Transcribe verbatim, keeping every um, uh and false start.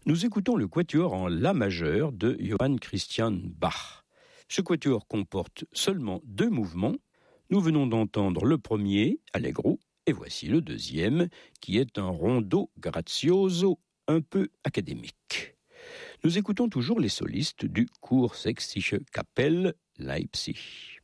Nous écoutons le quatuor en La majeur de Johann Christian Bach. Ce quatuor comporte seulement deux mouvements. Nous venons d'entendre le premier, Allegro, et voici le deuxième, qui est un rondo grazioso un peu académique. Nous écoutons toujours les solistes du Kursächsische Kapelle Leipzig.